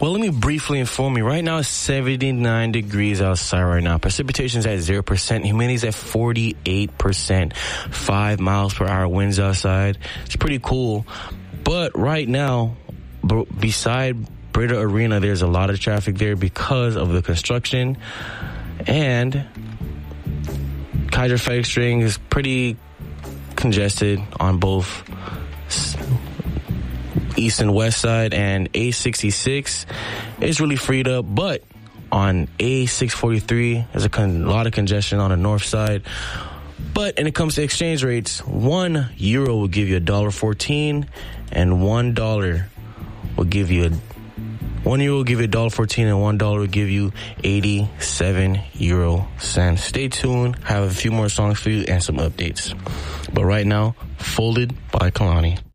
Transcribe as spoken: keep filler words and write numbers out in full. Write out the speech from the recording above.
Well, let me briefly inform you. Right now, it's seventy-nine degrees outside right now. Precipitation is at zero percent. Humidity is at forty-eight percent. Five miles per hour winds outside. It's pretty cool. But right now, b- beside Brita Arena, there's a lot of traffic there because of the construction. And Kaiser FedEx Ring is pretty congested on both east and west side, and A sixty-six is really freed up, but on A six forty-three there's a con- lot of congestion on the north side. But when it comes to exchange rates, one euro will give you a dollar fourteen, and one dollar will give you a one euro will give you a dollar fourteen, and one dollar will give you eighty-seven euro cents. Stay tuned. I have a few more songs for you and some updates. But right now, Folded by Kalani.